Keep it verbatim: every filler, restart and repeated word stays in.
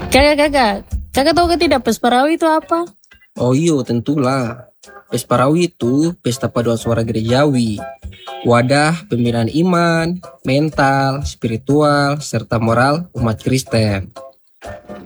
Kakak, kakak, kakak tahu ke tidak Pesparawi itu apa? Oh iyo, tentulah. Pesparawi itu pesta paduan suara gerejawi. Wadah pembinaan iman, mental, spiritual, serta moral umat Kristen.